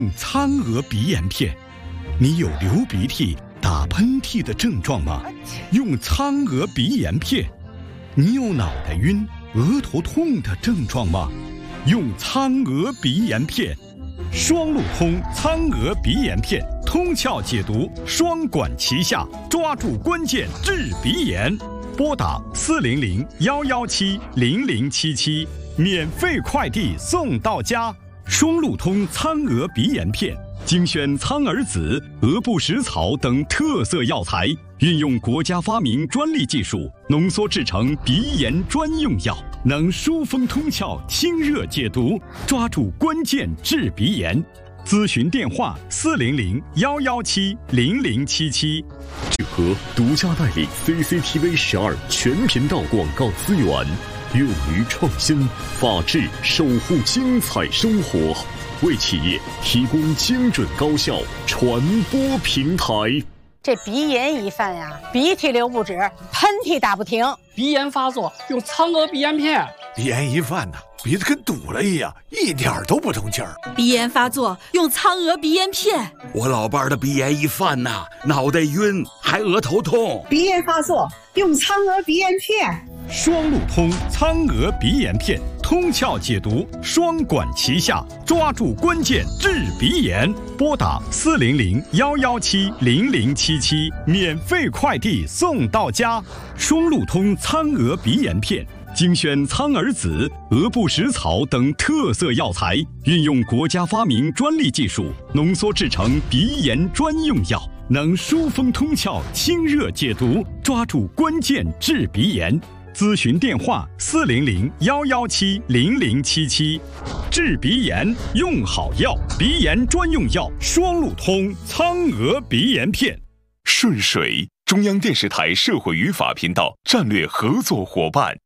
苍蛾鼻炎片，你有流鼻涕、打喷嚏的症状吗？用苍蛾鼻炎片。你有脑袋晕、额头痛的症状吗？用苍蛾鼻炎片。双路通苍蛾鼻炎片，通窍解毒，双管齐下，抓住关键治鼻炎。拨打400-117-0077，免费快递送到家。双路通苍蛾鼻炎片，精选苍耳子、鹅不食草等特色药材，运用国家发明专利技术，浓缩制成鼻炎专用药，能疏风通窍、清热解毒，抓住关键治鼻炎。咨询电话400-117-0077。 聚合独家代理 CCTV 12全频道广告资源，勇于创新，法治守护精彩生活，为企业提供精准高效传播平台。 这鼻炎一犯呀，鼻涕流不止，喷嚏打不停。 鼻炎发作用苍蛾鼻炎片。 鼻炎一犯呢，鼻子跟堵了一样，一点都不通气儿。 鼻炎发作用苍蛾鼻炎片。 我老伴儿的鼻炎一犯呐，脑袋晕，还额头痛。 鼻炎发作用苍蛾鼻炎片。 双路通苍蛾鼻炎片，通窍解毒，双管齐下，抓住关键治鼻炎。拨打400-117-0077，免费快递送到家。双路通苍蛾鼻炎片，精选苍耳子、鹅不食草等特色药材，运用国家发明专利技术，浓缩制成鼻炎专用药，能疏风通窍、清热解毒，抓住关键治鼻炎。咨询电话400-117-0077。治鼻炎用好药，鼻炎专用药双路通苍蛾鼻炎片。 顺水，中央电视台社会与法频道战略合作伙伴。